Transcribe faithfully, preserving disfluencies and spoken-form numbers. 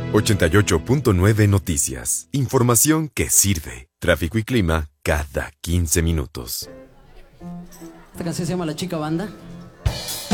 ochenta y ocho punto nueve Noticias. Información que sirve. Tráfico y clima cada quince minutos. Esta canción se llama La Chica Banda.